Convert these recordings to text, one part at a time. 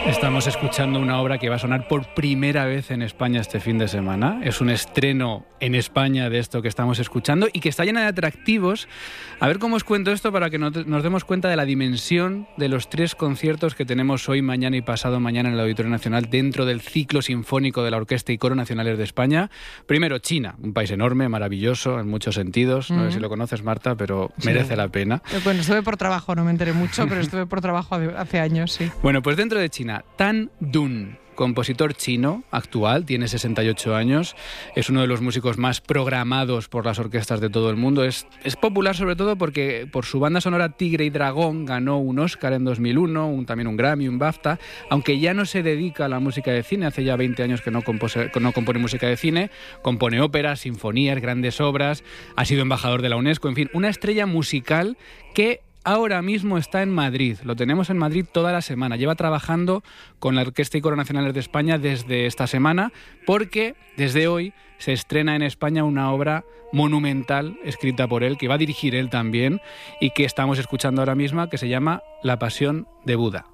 Estamos escuchando una obra que va a sonar por primera vez en España este fin de semana. Es un estreno en España de esto que estamos escuchando y que está llena de atractivos. A ver cómo os cuento esto para que nos demos cuenta de la dimensión de los 3 conciertos que tenemos hoy, mañana y pasado mañana en el Auditorio Nacional dentro del ciclo sinfónico de la Orquesta y Coro Nacionales de España. Primero, China, un país enorme, maravilloso en muchos sentidos. No sé si lo conoces, Marta, pero merece la pena. Bueno, estuve por trabajo, no me enteré mucho, pero estuve por trabajo hace años, sí. Bueno, pues dentro de China, Tan Dun, compositor chino actual, tiene 68 años, es uno de los músicos más programados por las orquestas de todo el mundo. Es popular sobre todo porque por su banda sonora Tigre y Dragón ganó un Oscar en 2001, también un Grammy, un BAFTA, aunque ya no se dedica a la música de cine, hace ya 20 años que no compone música de cine, compone óperas, sinfonías, grandes obras, ha sido embajador de la UNESCO, en fin, una estrella musical que ahora mismo está en Madrid, lo tenemos en Madrid toda la semana. Lleva trabajando con la Orquesta y Coro Nacionales de España desde esta semana porque desde hoy se estrena en España una obra monumental escrita por él, que va a dirigir él también y que estamos escuchando ahora mismo, que se llama La Pasión de Buda.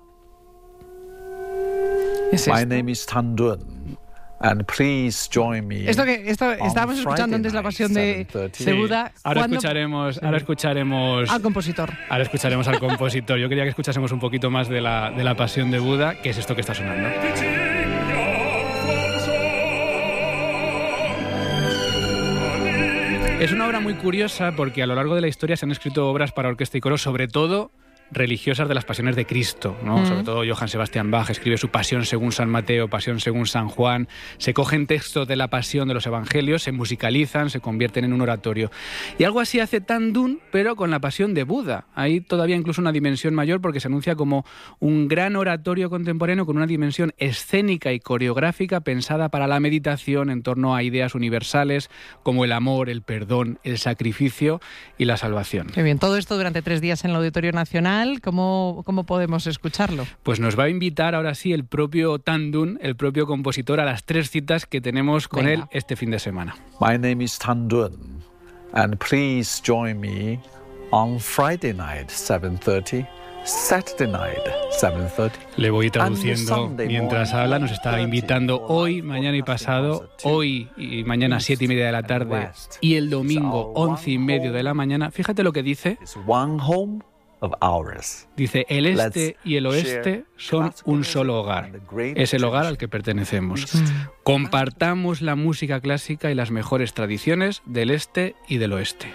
My name is Tan Dun. And please join me. Esto estábamos escuchando antes La Pasión de Buda. Ahora escucharemos al compositor. Ahora escucharemos al compositor. Yo quería que escuchásemos un poquito más de la Pasión de Buda, que es esto que está sonando. Es una obra muy curiosa porque a lo largo de la historia se han escrito obras para orquesta y coro, sobre todo religiosas de las pasiones de Cristo, ¿no? Sobre todo Johann Sebastian Bach escribe su Pasión según San Mateo, Pasión según San Juan. Se cogen textos de la Pasión de los Evangelios, se musicalizan, se convierten en un oratorio. Y algo así hace Tan Dun, pero con la Pasión de Buda. Hay todavía incluso una dimensión mayor porque se anuncia como un gran oratorio contemporáneo con una dimensión escénica y coreográfica pensada para la meditación en torno a ideas universales como el amor, el perdón, el sacrificio y la salvación. Qué bien, todo esto durante 3 días en el Auditorio Nacional. ¿Cómo podemos escucharlo? Pues nos va a invitar ahora sí el propio Tan Dun, el propio compositor, a las 3 citas que tenemos con él este fin de semana. My name is Tan Dun, and please join me on Friday night, 7:30. Saturday night, 7:30. Le voy traduciendo mientras habla. Nos está invitando hoy, mañana y pasado, hoy y mañana 7:30 de la tarde y el domingo 11:30 de la mañana. Fíjate lo que dice. Dice, el este y el oeste son un solo hogar. Es el hogar al que pertenecemos. Compartamos la música clásica y las mejores tradiciones del este y del oeste.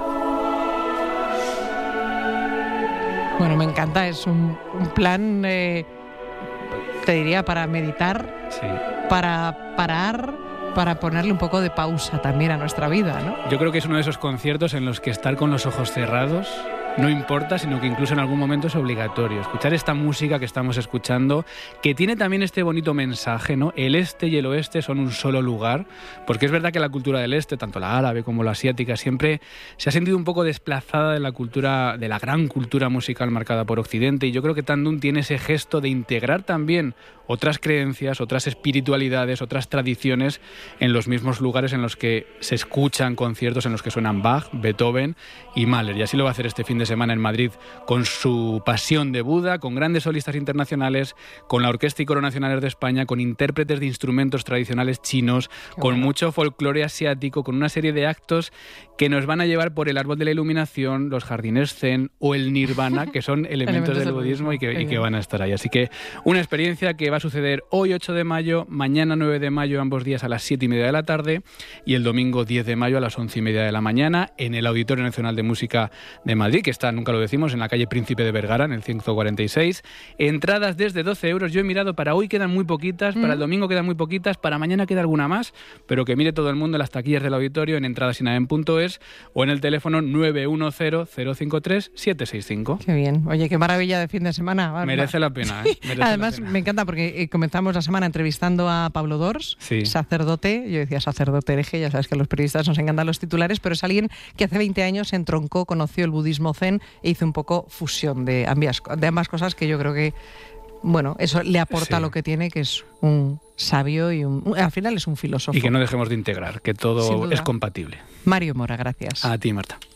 Bueno, me encanta. Es un plan, te diría, para meditar, sí, para parar, para ponerle un poco de pausa también a nuestra vida, ¿no? Yo creo que es uno de esos conciertos en los que estar con los ojos cerrados no importa, sino que incluso en algún momento es obligatorio. Escuchar esta música que estamos escuchando, que tiene también este bonito mensaje, ¿no? El este y el oeste son un solo lugar, porque es verdad que la cultura del este, tanto la árabe como la asiática, siempre se ha sentido un poco desplazada de la cultura, de la gran cultura musical marcada por Occidente, y yo creo que Tan Dun tiene ese gesto de integrar también otras creencias, otras espiritualidades, otras tradiciones en los mismos lugares en los que se escuchan conciertos, en los que suenan Bach, Beethoven y Mahler. Y así lo va a hacer este fin de semana en Madrid con su Pasión de Buda, con grandes solistas internacionales, con la Orquesta y Coro Nacionales de España, con intérpretes de instrumentos tradicionales chinos, con mucho folclore asiático, con una serie de actos que nos van a llevar por el árbol de la iluminación, los jardines zen o el nirvana, que son elementos del budismo y que van a estar ahí. Así que una experiencia que va a suceder hoy 8 de mayo, mañana 9 de mayo, ambos días a las 7:30 de la tarde y el domingo 10 de mayo a las 11:30 de la mañana en el Auditorio Nacional de Música de Madrid, que está, nunca lo decimos, en la calle Príncipe de Vergara, en el 146. Entradas desde 12 euros. Yo he mirado, para hoy quedan muy poquitas, para el domingo quedan muy poquitas, para mañana queda alguna más, pero que mire todo el mundo en las taquillas del auditorio, en entradasinaden.es o en el teléfono 910-053-765. Qué bien. Oye, qué maravilla de fin de semana. Merece la pena, ¿eh? Merece Además, la pena. Me encanta porque comenzamos la semana entrevistando a Pablo Dors, sí, sacerdote. Yo decía sacerdote hereje, ya sabes que a los periodistas nos encantan los titulares, pero es alguien que hace 20 años entroncó, conoció el budismo zen e hizo un poco fusión de ambas cosas, que yo creo que, bueno, eso le aporta lo que tiene, que es un sabio y al final es un filósofo. Y que no dejemos de integrar, que todo es compatible. Mario Mora, gracias. A ti, Marta.